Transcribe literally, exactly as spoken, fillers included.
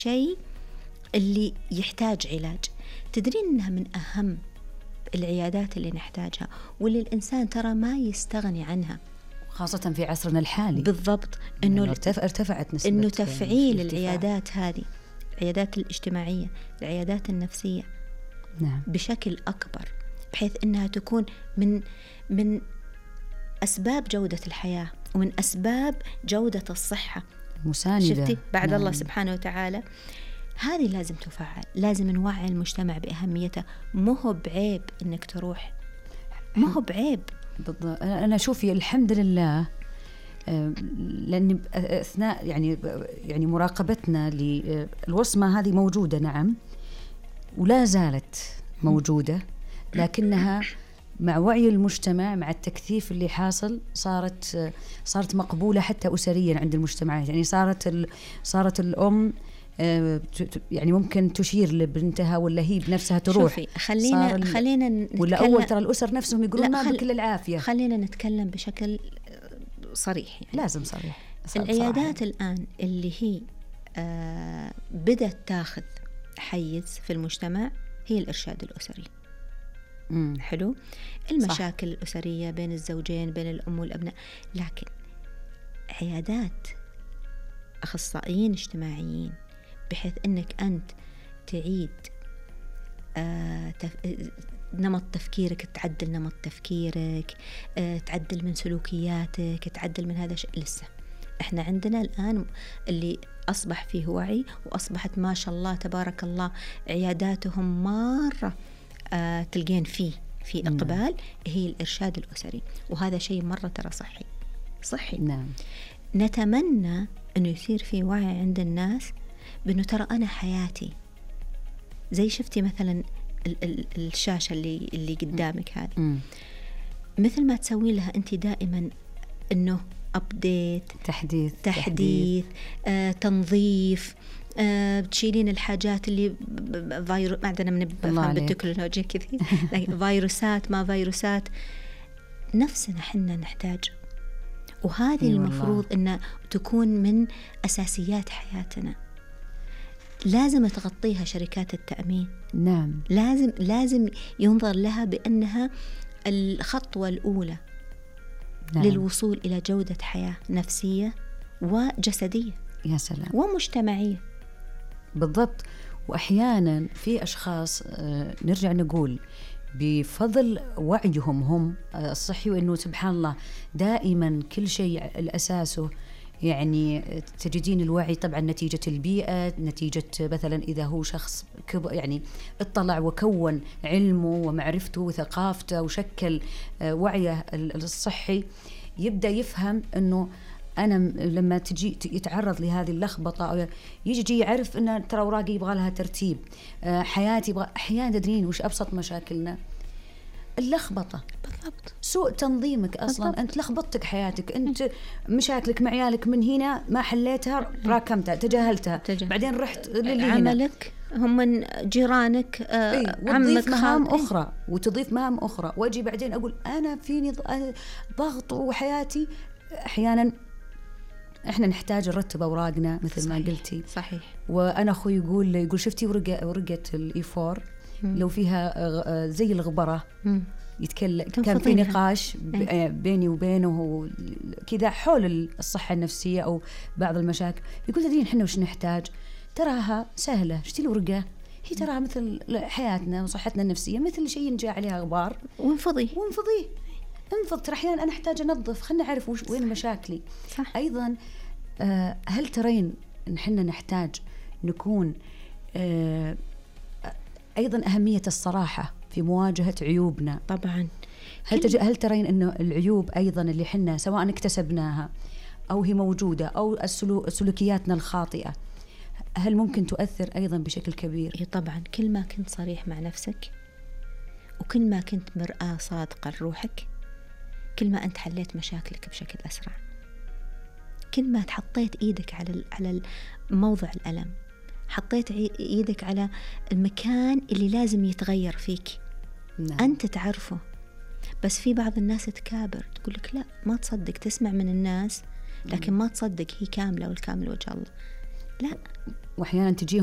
شيء اللي يحتاج علاج. تدرين أنها من أهم العيادات اللي نحتاجها واللي الإنسان ترى ما يستغني عنها، خاصة في عصرنا الحالي. بالضبط، إنه ارتفع ارتفعت نسبة إنه تفعيل العيادات هذه، العيادات الاجتماعية، العيادات النفسية، نعم، بشكل أكبر، بحيث أنها تكون من من أسباب جودة الحياة ومن أسباب جودة الصحة مساندة. شفتي بعد نعم. الله سبحانه وتعالى. هذه لازم تفعل، لازم نوعي المجتمع بأهميتها. مو هو بعيب إنك تروح، مو هو بعيب. بالضبط. أنا شوفي الحمد لله، لأن أثناء يعني يعني مراقبتنا للوصمة هذه موجودة، نعم، ولا زالت موجودة، لكنها مع وعي المجتمع، مع التكثيف اللي حاصل، صارت صارت مقبولة حتى أسريا عند المجتمعات. يعني صارت صارت الأم يعني ممكن تشير لبنتها ولا هي بنفسها تروح. شوفي، خلينا خلينا نتكلم. ولا أول ترى الأسر نفسهم يقولون ما بكل العافية. خلينا نتكلم بشكل صريح، يعني لازم صريح. العيادات صراحة الآن اللي هي آه بدأت تاخذ حيز في المجتمع هي الإرشاد الأسري. مم. حلو، المشاكل صح. الأسرية بين الزوجين، بين الأم والأبناء. لكن عيادات أخصائيين اجتماعيين بحيث أنك أنت تعيد آه تف... نمط تفكيرك، تعدل نمط تفكيرك، آه تعدل من سلوكياتك، تعدل من هذا الشيء. لسه احنا عندنا الآن اللي أصبح فيه وعي، وأصبحت ما شاء الله تبارك الله عياداتهم مرة آه تلقين فيه في إقبال. هي الإرشاد الأسري، وهذا شيء مرة ترى صحي صحي. نعم. نتمنى أنه يصير في وعي عند الناس بأنه ترى أنا حياتي زي شفتي مثلا ال- ال- الشاشة اللي اللي قدامك هذه، م. مثل ما تسوي لها أنت دائما أنه أبديت، تحديث تحديث آه، تنظيف، آه، بتشيلين الحاجات اللي فيروس، ما عندنا من بفهم بالتكنولوجيا كذي فيروسات ما فيروسات. نفسنا حنا نحتاج، وهذه أيوة المفروض أن تكون من أساسيات حياتنا. لازم تغطيها شركات التأمين. نعم. لازم لازم ينظر لها بأنها الخطوة الأولى نعم. للوصول إلى جودة حياة نفسية وجسدية. يا سلام. ومجتمعية. بالضبط. وأحيانا في أشخاص نرجع نقول بفضل وعيهم هم الصحي، وأنه سبحان الله دائما كل شيء الأساسه يعني تجدين الوعي طبعا نتيجة البيئة، نتيجة مثلا إذا هو شخص يعني اطلع وكون علمه ومعرفته وثقافته وشكل وعيه الصحي، يبدأ يفهم أنه أنا لما تجي يتعرض لهذه اللخبطة يجي يعرف أن ترى أوراقي يبغى لها ترتيب، حياتي يبغى. أحيانا تدرين وش أبسط مشاكلنا؟ اللخبطة. بالضبط. سوء تنظيمك أصلا. بالضبط. أنت لخبطتك حياتك، أنت مشاكلك مع عيالك من هنا ما حليتها، راكمتها، تجاهلتها، تجاهل. بعدين رحت للي عملك هم من جيرانك، آه إيه؟ وتضيف مهام خالق. أخرى وتضيف مهام أخرى، وأجي بعدين أقول أنا فيني ضغط وحياتي. أحيانا إحنا نحتاج نرتب أوراقنا مثل صحيح. ما قلتي صحيح. وأنا أخوي يقول يقول شفتي ورقة ورقة الإي فور لو فيها زي الغبرة م. يتكلم. كان في نقاش بيني وبينه كذا حول الصحة النفسية أو بعض المشاكل، يقول تدرين إحنا وش نحتاج؟ تراها سهلة، شتي الورقة هي تراها مثل حياتنا وصحتنا النفسية، مثل شيء نجا عليها غبار وانفضي وانفضي انفض. ترى أحيانا أنا أحتاج أنظف، خلنا نعرف وش وين مشاكلي. صح. أيضا آه هل ترين إن إحنا نحتاج نكون آه أيضا أهمية الصراحة في مواجهة عيوبنا؟ طبعا. هل تج... هل ترين إنه العيوب أيضا اللي حنا سواء اكتسبناها أو هي موجودة أو السلو... سلوكياتنا الخاطئة هل ممكن تؤثر أيضا بشكل كبير؟ إيه طبعا. كل ما كنت صريح مع نفسك وكل ما كنت مرآة صادقة لروحك، كل ما أنت حليت مشاكلك بشكل أسرع. كل ما تحطيت إيدك على على موضع الألم، حطيت إيدك على المكان اللي لازم يتغير فيك. نعم. أنت تعرفه. بس في بعض الناس تكابر، تقول لك لا ما تصدق، تسمع من الناس لكن ما تصدق هي كاملة والكامل وجه الله. لا، واحيانا تجيهم